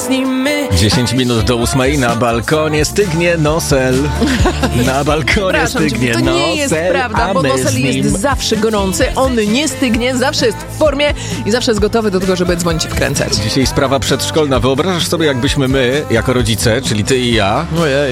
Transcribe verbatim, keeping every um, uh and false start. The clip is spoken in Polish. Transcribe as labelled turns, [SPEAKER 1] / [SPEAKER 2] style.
[SPEAKER 1] z nim my.
[SPEAKER 2] dziesięć minut do ósmej, na balkonie stygnie nosel. Na balkonie
[SPEAKER 1] Przepraszam
[SPEAKER 2] stygnie
[SPEAKER 1] cię, to
[SPEAKER 2] nosel,
[SPEAKER 1] nie jest prawda,
[SPEAKER 2] a
[SPEAKER 1] bo
[SPEAKER 2] my
[SPEAKER 1] nosel
[SPEAKER 2] z nim...
[SPEAKER 1] jest zawsze gorący, on nie stygnie, zawsze jest w formie i zawsze jest gotowy do tego, żeby dzwonić i wkręcać.
[SPEAKER 2] Dzisiaj sprawa przedszkolna. Wyobrażasz sobie, jakbyśmy my, jako rodzice, czyli ty i ja,
[SPEAKER 1] Ojej.